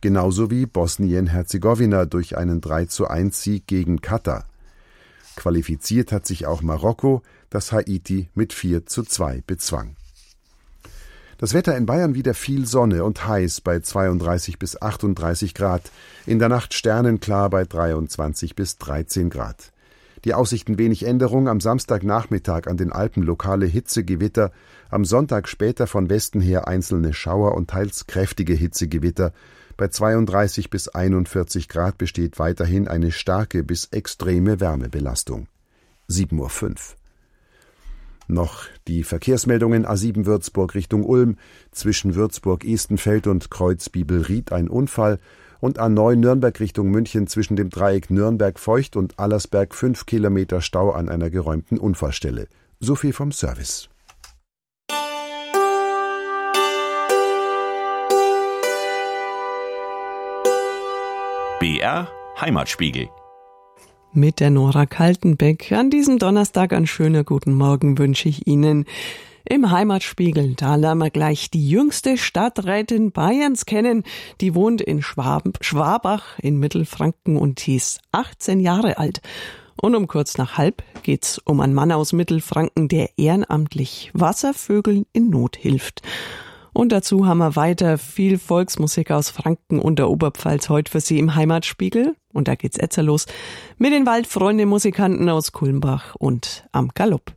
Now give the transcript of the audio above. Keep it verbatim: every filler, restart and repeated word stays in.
genauso wie Bosnien-Herzegowina durch einen drei zu eins Sieg gegen Katar. Qualifiziert hat sich auch Marokko, das Haiti mit vier zu zwei bezwang. Das Wetter in Bayern wieder viel Sonne und heiß bei zweiunddreißig bis achtunddreißig Grad, in der Nacht sternenklar bei dreiundzwanzig bis dreizehn Grad. Die Aussichten wenig Änderung, am Samstagnachmittag an den Alpen lokale Hitzegewitter, am Sonntag später von Westen her einzelne Schauer und teils kräftige Hitzegewitter. Bei zweiunddreißig bis einundvierzig Grad besteht weiterhin eine starke bis extreme Wärmebelastung. sieben Uhr fünf. Noch die Verkehrsmeldungen: A sieben Würzburg Richtung Ulm, zwischen Würzburg-Estenfeld und Kreuzbibelried ein Unfall, und A neun Nürnberg Richtung München zwischen dem Dreieck Nürnberg-Feucht und Allersberg fünf Kilometer Stau an einer geräumten Unfallstelle. So viel vom Service. B R Heimatspiegel. Mit der Nora Kaltenbeck. An diesem Donnerstag einen schönen guten Morgen wünsche ich Ihnen. Im Heimatspiegel, da lernen wir gleich die jüngste Stadträtin Bayerns kennen. Die wohnt in Schwab- Schwabach in Mittelfranken und die ist achtzehn Jahre alt. Und um kurz nach halb geht's um einen Mann aus Mittelfranken, der ehrenamtlich Wasservögeln in Not hilft. Und dazu haben wir weiter viel Volksmusik aus Franken und der Oberpfalz heute für Sie im Heimatspiegel. Und da geht's jetzt los mit den Waldfreunde-Musikanten aus Kulmbach und am Galopp.